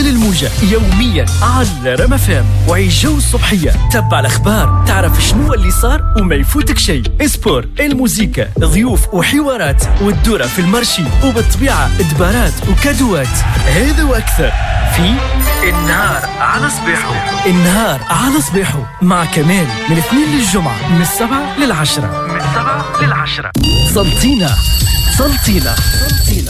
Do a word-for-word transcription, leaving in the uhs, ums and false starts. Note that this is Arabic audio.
الموجة يوميا على ريم اف ام. وعيش جو الصبحية، تبع الأخبار، تعرف شنو اللي صار وما يفوتك شيء. سبور، الموسيقى، ضيوف وحوارات، والدورة في المرشي، وبالطبيعة دبارات وكادوات. هذا وأكثر في النهار على صبيحو. النهار على صبيحو مع كمال، من الاثنين للجمعة، من السبعة للعشرة، من السبعة للعشرة. سلطينا سلطينا سلطينا.